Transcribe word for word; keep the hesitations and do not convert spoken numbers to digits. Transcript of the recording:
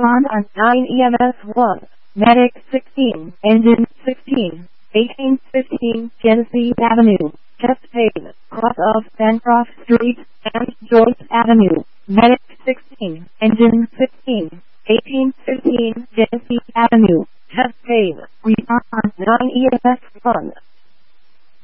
Respond on nine E M S one. Medic sixteen, Engine sixteen, eighteen fifteen Genesee Avenue, chest pain, cross of Bancroft Street and Joyce Avenue. Medic sixteen, Engine sixteen, eighteen fifteen Genesee Avenue, chest pain. Respond on nine E M S one.